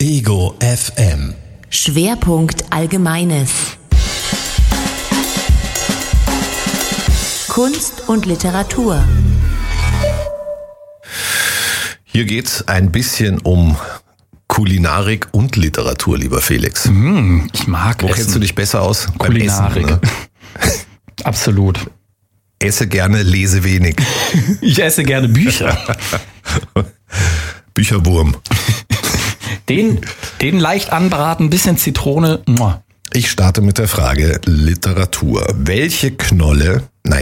Ego FM. Schwerpunkt Allgemeines. Kunst und Literatur. Hier geht's ein bisschen um Kulinarik und Literatur, lieber Felix. Ich mag Wo Essen. kennst du dich besser aus? Kulinarik. Beim Essen, ne? Absolut. Esse gerne, lese wenig. Ich esse gerne Bücher. Bücherwurm. Den leicht anbraten, bisschen Zitrone. Muah. Ich starte mit der Frage Literatur. Welcher Knolle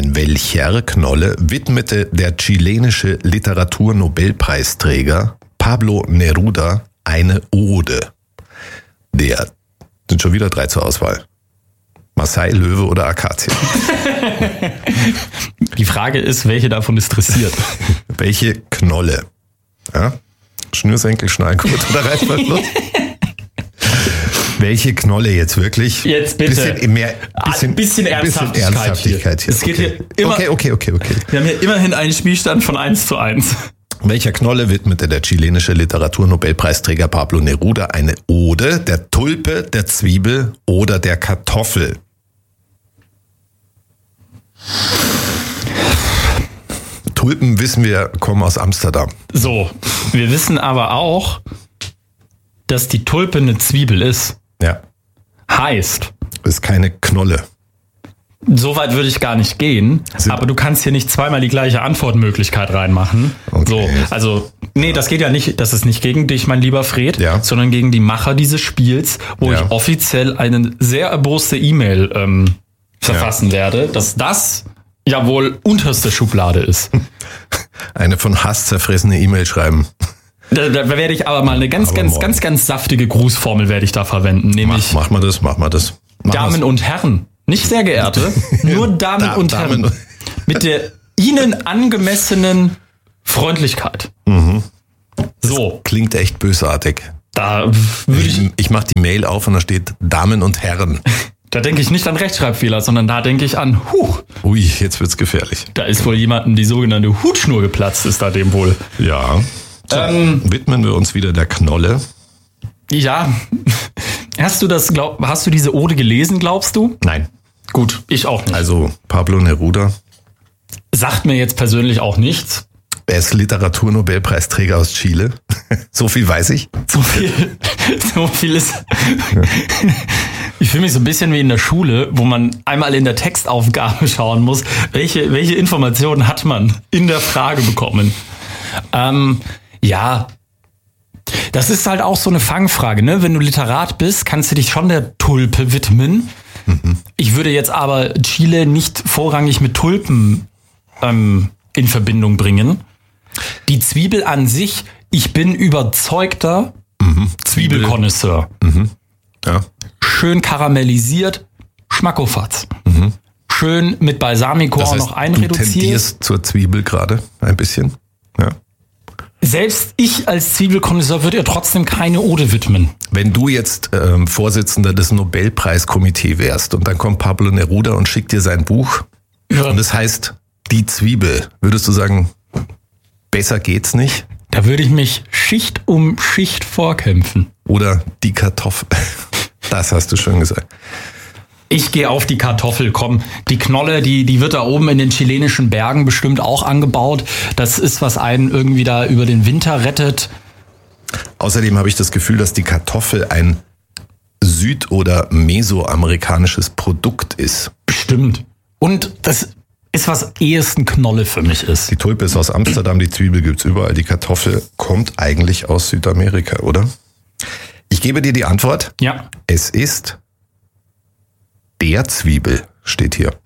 widmete der chilenische Literaturnobelpreisträger Pablo Neruda eine Ode? Sind schon wieder 3 zur Auswahl. Marseille, Löwe oder Akazie? Die Frage ist, welche davon ist dressiert? Welche Knolle? Ja? Schnürsenkel, Schnallgurt oder Reißverschluss? Welche Knolle jetzt wirklich? Jetzt bitte. Bisschen Ernsthaftigkeit hier. Es geht hier immer. Okay. Wir haben hier immerhin einen Spielstand von 1:1. Welcher Knolle widmete der chilenische Literaturnobelpreisträger Pablo Neruda eine Ode? Der Tulpe, der Zwiebel oder der Kartoffel? Tulpen, wissen wir, kommen aus Amsterdam. So, wir wissen aber auch, dass die Tulpe eine Zwiebel ist. Ja, Heißt, ist keine Knolle. so weit würde ich gar nicht gehen, aber du kannst hier nicht zweimal die gleiche Antwortmöglichkeit reinmachen. Okay. So, also, nee, das geht ja nicht, das ist nicht gegen dich, mein lieber Fred, Ja. sondern gegen die Macher dieses Spiels, wo Ja. ich offiziell eine sehr erboste E-Mail verfassen werde, dass das ja wohl unterste Schublade ist. Eine von Hass zerfressene E-Mail schreiben. Da werde ich aber mal eine ganz saftige Grußformel werde ich da verwenden, nämlich Mach mal das. Damen und Herren. Nicht sehr geehrte, nur Damen und Herren. Damen. Mit der ihnen angemessenen Freundlichkeit. So, Klingt echt bösartig. da würde Ich mach die Mail auf und da steht Damen und Herren. da denke ich nicht an Rechtschreibfehler, sondern da denke ich an, Ui, jetzt wird's gefährlich. da ist wohl jemandem die sogenannte Hutschnur geplatzt, ist da dem wohl. Ja. So, widmen wir uns wieder der Knolle. Ja, hast du diese Ode gelesen, glaubst du? Nein. Gut, ich auch nicht. Also Pablo Neruda, Sagt mir jetzt persönlich auch nichts. er ist Literaturnobelpreisträger aus Chile. So viel weiß ich. So viel ist. Ich fühle mich so ein bisschen wie in der Schule, wo man einmal in der Textaufgabe schauen muss, welche Informationen hat man in der Frage bekommen. Ja, das ist halt auch so eine Fangfrage, ne? Wenn du Literat bist, kannst du dich schon der Tulpe widmen. Ich würde jetzt aber Chile nicht vorrangig mit Tulpen in Verbindung bringen. Die Zwiebel an sich, ich bin überzeugter Zwiebelkonnoisseur. Ja. Schön karamellisiert, Schmackofatz. Schön mit Balsamico Das heißt, auch noch du einreduziert. tendierst zur Zwiebel gerade ein bisschen. Ja. Selbst ich als Zwiebelkonnoisseur würde ihr trotzdem keine Ode widmen. Wenn du jetzt Vorsitzender des Nobelpreiskomitees wärst und dann kommt Pablo Neruda und schickt dir sein Buch und es heißt Die Zwiebel, würdest du sagen, besser geht's nicht? Da würde ich mich Schicht um Schicht vorkämpfen. Oder die Kartoffel? Das hast du schön gesagt. Ich gehe auf die Kartoffel, komm. Die Knolle, die wird da oben in den chilenischen Bergen bestimmt auch angebaut. Das ist, was einen irgendwie da über den Winter rettet. Außerdem habe ich das Gefühl, dass die Kartoffel ein süd- oder mesoamerikanisches Produkt ist. Bestimmt. Und das ist, was ehesten Knolle für mich ist. Die Tulpe ist aus Amsterdam, die Zwiebel gibt's überall. Die Kartoffel kommt eigentlich aus Südamerika, oder? Ich gebe dir die Antwort. Ja. Es ist der Zwiebel, steht hier.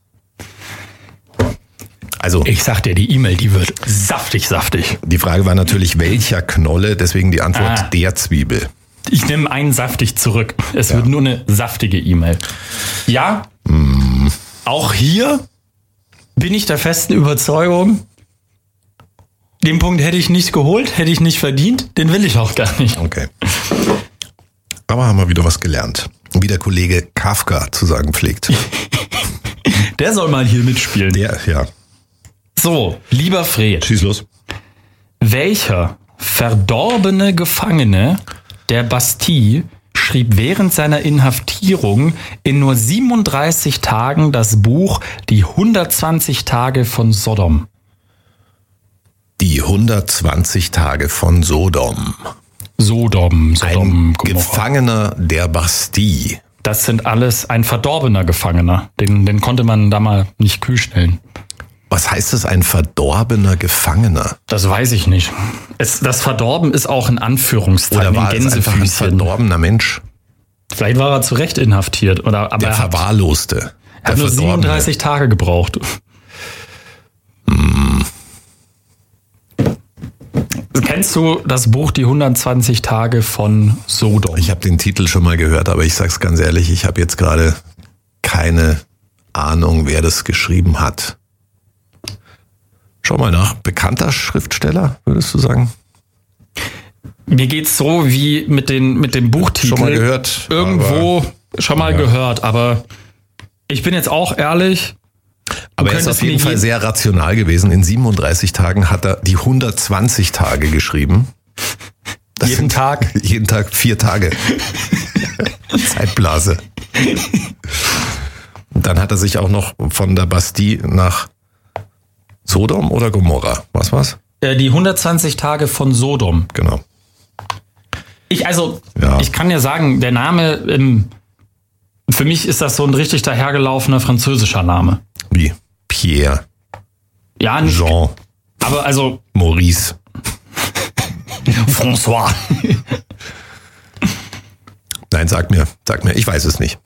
Also, Ich sag dir, die E-Mail, die wird saftig. die Frage war natürlich, welcher Knolle, deswegen die Antwort der Zwiebel. Ich nehme einen saftig zurück. Es wird nur eine saftige E-Mail. Ja, auch hier bin ich der festen Überzeugung, den Punkt hätte ich nicht geholt, hätte ich nicht verdient, den will ich auch gar nicht. Okay. Aber haben wir wieder was gelernt. Wie der Kollege Kafka zu sagen pflegt. Der soll mal hier mitspielen. Ja. So, lieber Fred, Schieß los. welcher verdorbene Gefangene der Bastille schrieb während seiner Inhaftierung in nur 37 Tagen das Buch Die 120 Tage von Sodom. Die 120 Tage von Sodom. Sodom, Ein Gomorra. Gefangener der Bastille. Das sind alles ein verdorbener Gefangener. Den konnte man da mal nicht kühl stellen. Was heißt das, ein verdorbener Gefangener? Das weiß ich nicht. Das Verdorben ist auch in Anführungszeichen Oder war es einfach ein verdorbener Mensch? Vielleicht war er zu Recht inhaftiert. Aber Der Verwahrloste. er hat nur 37 Tage gebraucht. Kennst du das Buch Die 120 Tage von Sodom? Ich habe den Titel schon mal gehört, aber ich sag's ganz ehrlich, ich habe jetzt gerade keine Ahnung, wer das geschrieben hat. Schau mal nach. Bekannter Schriftsteller, würdest du sagen? Mir geht's so wie mit dem Buchtitel. Schon mal gehört. Irgendwo schon mal gehört, aber ich bin jetzt auch ehrlich. Aber er ist auf jeden Fall sehr rational gewesen. In 37 Tagen hat er die 120 Tage geschrieben. Jeden Tag? Jeden Tag 4 Tage. Zeitblase. Und dann hat er sich auch noch von der Bastille nach Sodom oder Gomorra? Was war's? Die 120 Tage von Sodom. Genau. Ich kann ja sagen, der Name, für mich ist das so ein richtig dahergelaufener französischer Name. Wie? Pierre. Ja, nicht. Jean. Aber also. Maurice. François. Nein, sag mir. Ich weiß es nicht.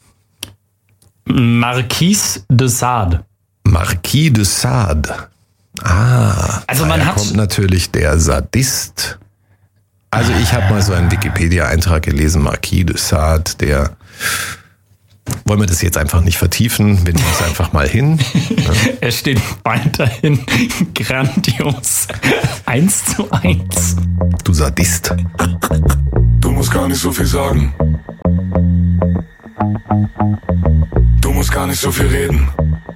Marquis de Sade. Marquis de Sade. Also daher kommt natürlich der Sadist. Also ich habe mal so einen Wikipedia-Eintrag gelesen, Marquis de Sade, der... Wollen wir das jetzt einfach nicht vertiefen? Wir nehmen es einfach mal hin. Er steht weiterhin grandios 1:1. Du Sadist. Du musst gar nicht so viel sagen. Du musst gar nicht so viel reden.